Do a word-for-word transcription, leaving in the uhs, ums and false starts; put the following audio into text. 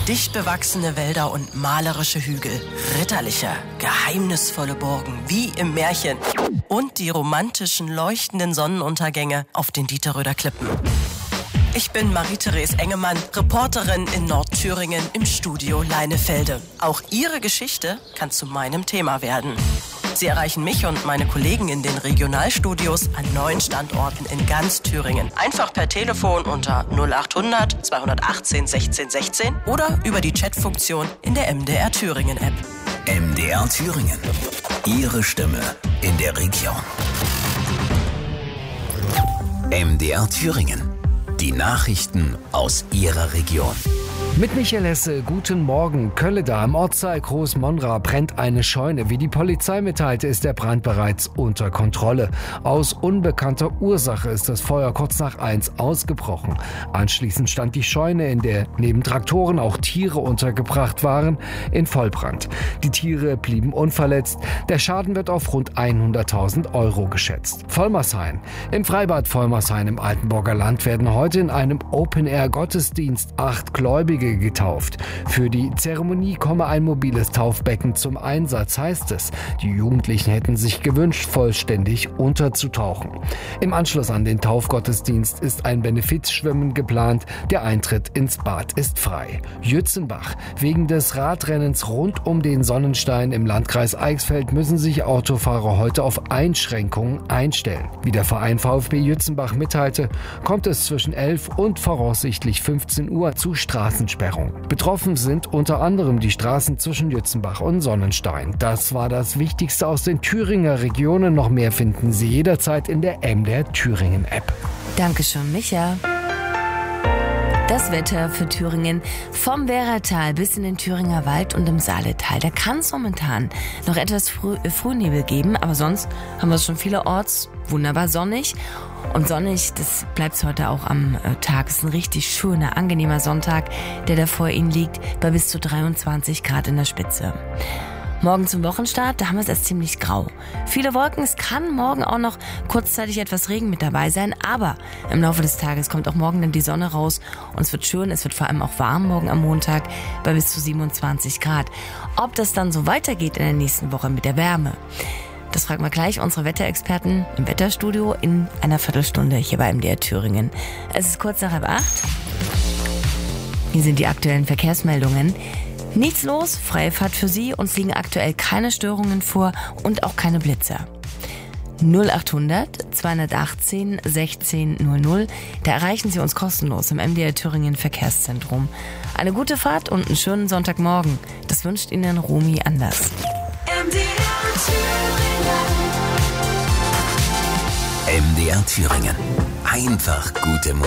Dicht bewachsene Wälder und malerische Hügel, ritterliche, geheimnisvolle Burgen, wie im Märchen. Und die romantischen, leuchtenden Sonnenuntergänge auf den Dieterröder Klippen. Ich bin Marie-Therese Engemann, Reporterin in Nordthüringen im Studio Leinefelde. Auch Ihre Geschichte kann zu meinem Thema werden. Sie erreichen mich und meine Kollegen in den Regionalstudios an neun Standorten in ganz Thüringen. Einfach per Telefon unter null achthundert zweihundertachtzehn sechzehn sechzehn oder über die Chatfunktion in der M D R Thüringen App. M D R Thüringen. Ihre Stimme in der Region. M D R Thüringen. Die Nachrichten aus Ihrer Region. Mit Michael Hesse, guten Morgen. Kölleda im Ortsteil Großmonra brennt eine Scheune. Wie die Polizei mitteilte, ist der Brand bereits unter Kontrolle. Aus unbekannter Ursache ist das Feuer kurz nach eins ausgebrochen. Anschließend stand die Scheune, in der neben Traktoren auch Tiere untergebracht waren, in Vollbrand. Die Tiere blieben unverletzt. Der Schaden wird auf rund hunderttausend Euro geschätzt. Vollmershain. Im Freibad Vollmershain im Altenburger Land werden heute in einem Open-Air-Gottesdienst acht Gläubige getauft. Für die Zeremonie komme ein mobiles Taufbecken zum Einsatz, heißt es. Die Jugendlichen hätten sich gewünscht, vollständig unterzutauchen. Im Anschluss an den Taufgottesdienst ist ein Benefizschwimmen geplant. Der Eintritt ins Bad ist frei. Jützenbach. Wegen des Radrennens rund um den Sonnenstein im Landkreis Eichsfeld müssen sich Autofahrer heute auf Einschränkungen einstellen. Wie der Verein VfB Jützenbach mitteilte, kommt es zwischen elf und voraussichtlich fünfzehn Uhr zu Straßensperrungen. Betroffen sind unter anderem die Straßen zwischen Jützenbach und Sonnenstein. Das war das Wichtigste aus den Thüringer Regionen. Noch mehr finden Sie jederzeit in der M D R Thüringen App. Dankeschön, Micha. Das Wetter für Thüringen vom Werratal bis in den Thüringer Wald und im Saaletal. Da kann es momentan noch etwas Früh- äh, Frühnebel geben, aber sonst haben wir es schon vielerorts wunderbar sonnig. Und sonnig, das bleibt heute auch am äh, Tag. Es ist ein richtig schöner, angenehmer Sonntag, der da vor Ihnen liegt, bei bis zu dreiundzwanzig Grad in der Spitze. Morgen zum Wochenstart, da haben wir es erst ziemlich grau. Viele Wolken, es kann morgen auch noch kurzzeitig etwas Regen mit dabei sein, aber im Laufe des Tages kommt auch morgen dann die Sonne raus und es wird schön, es wird vor allem auch warm morgen am Montag bei bis zu siebenundzwanzig Grad. Ob das dann so weitergeht in der nächsten Woche mit der Wärme, das fragen wir gleich unsere Wetterexperten im Wetterstudio in einer Viertelstunde hier bei M D R Thüringen. Es ist kurz nach halb acht. Hier sind die aktuellen Verkehrsmeldungen. Nichts los, freie Fahrt für Sie, uns liegen aktuell keine Störungen vor und auch keine Blitzer. null achthundert zweihundertachtzehn sechzehn null null, da erreichen Sie uns kostenlos im M D R Thüringen Verkehrszentrum. Eine gute Fahrt und einen schönen Sonntagmorgen. Das wünscht Ihnen Romy Anders. M D R Thüringen. Einfach gute Musik.